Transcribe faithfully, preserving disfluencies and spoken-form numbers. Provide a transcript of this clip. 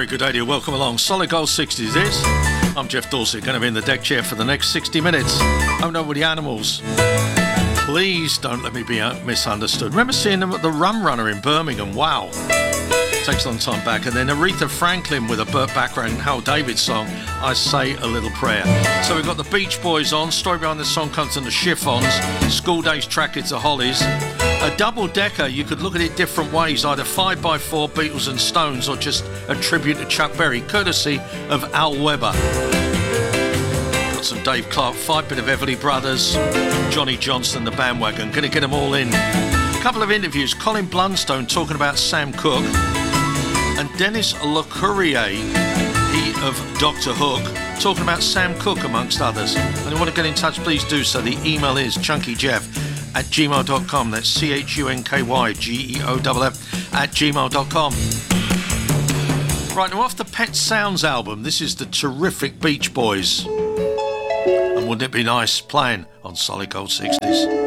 very good day to you. Welcome along. Solid Gold sixties is. I'm Jeff Dorset, going to be in the deck chair for the next sixty minutes. I'm over with the Animals. Please don't let me be misunderstood. Remember seeing them at the Rum Runner in Birmingham? Wow. Takes a long time back. And then Aretha Franklin with a Burt Bacharach and Hal David song, I Say a Little Prayer. So we've got the Beach Boys on. Story behind this song comes from the Chiffons. School Days track, it's the Hollies. A double-decker, you could look at it different ways, either five by four Beatles and Stones or just a tribute to Chuck Berry, courtesy of Al Weber. Got some Dave Clark, five bit of Everly Brothers, Johnny Johnson, the Bandwagon. Going to get them all in. A couple of interviews, Colin Blunstone talking about Sam Cooke, and Dennis LeCourrier, he of Doctor Hook, talking about Sam Cooke, amongst others. And if you want to get in touch, please do so. The email is chunkyjeff at gmail dot com. That's C H U N K Y G E O F F at gmail dot com. Right, now off the Pet Sounds album, this is the terrific Beach Boys. And wouldn't it be nice playing on Solid Gold sixties?